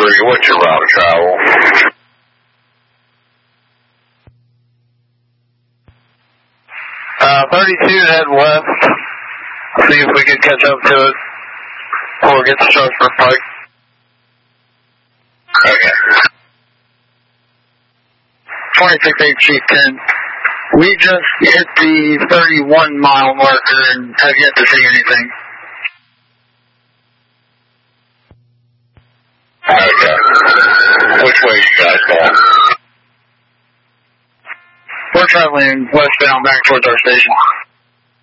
3, what's your route of travel? 32, head west. See if we can catch up to it before it gets to Sharpsburg Pike. Okay. 26-8 Chief 10. We just hit the 31-mile marker and have yet to see anything. Okay. Which way are you guys going? We're traveling westbound back towards our station.